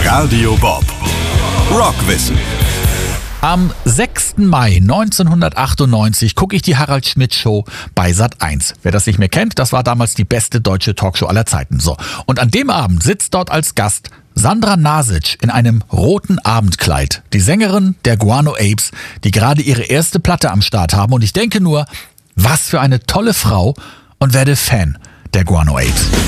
Radio Bob. Rockwissen. Am 6. Mai 1998 gucke ich die Harald Schmidt Show bei Sat.1. Wer das nicht mehr kennt, das war damals die beste deutsche Talkshow aller Zeiten. So. Und an dem Abend sitzt dort als Gast Sandra Nasic in einem roten Abendkleid. Die Sängerin der Guano Apes, die gerade ihre erste Platte am Start haben. Und ich denke nur, was für eine tolle Frau, und werde Fan der Guano Apes.